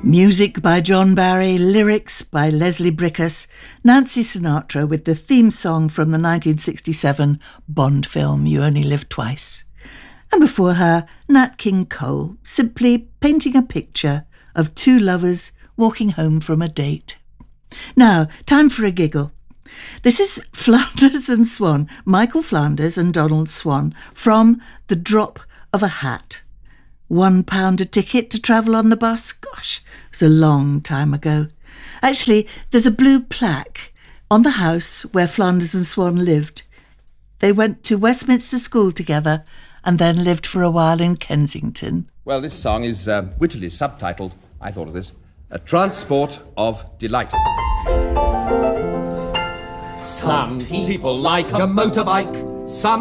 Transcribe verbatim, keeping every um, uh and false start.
Music by John Barry, lyrics by Leslie Bricusse, Nancy Sinatra with the theme song from the nineteen sixty-seven Bond film You Only Live Twice. And before her, Nat King Cole, simply painting a picture of two lovers walking home from a date. Now, time for a giggle. This is Flanders and Swann, Michael Flanders and Donald Swann, from The Drop of a Hat. One pound a ticket to travel on the bus? Gosh, it was a long time ago. Actually, there's a blue plaque on the house where Flanders and Swann lived. They went to Westminster School together and then lived for a while in Kensington. Well, this song is uh, wittily subtitled, I thought of this, A Transport of Delight. Some people like a motorbike, some